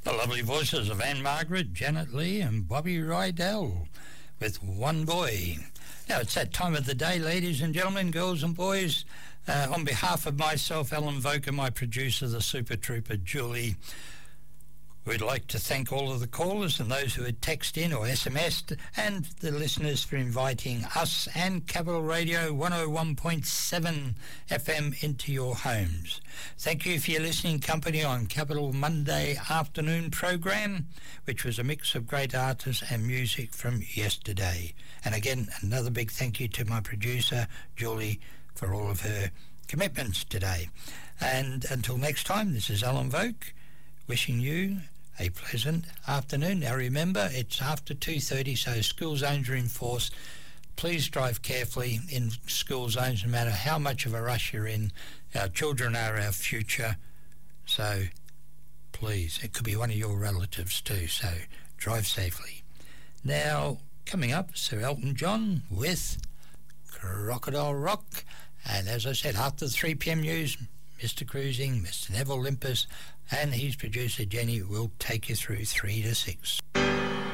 The lovely voices of Anne Margaret, Janet Lee and Bobby Rydell with One Boy. Now it's that time of the day, ladies and gentlemen, girls and boys. On behalf of myself, Alan Voker, my producer, the Super Trooper, Julie, we'd like to thank all of the callers and those who had texted in or SMS'd, and the listeners for inviting us and Capital Radio 101.7 FM into your homes. Thank you for your listening company on Capital Monday afternoon program, which was a mix of great artists and music from yesterday. And again, another big thank you to my producer, Julie, for all of her commitments today. And until next time, this is Alan Voke, wishing you a pleasant afternoon. Now remember, it's after 2:30, so school zones are in force. Please drive carefully in school zones, no matter how much of a rush you're in. Our children are our future, so please, it could be one of your relatives too, so drive safely. Now, coming up, Sir Elton John with Crocodile Rock, and as I said, after the 3 p.m. news, Mr. Cruising, Mr. Neville Limpus, and his producer Jenny will take you through 3 to 6.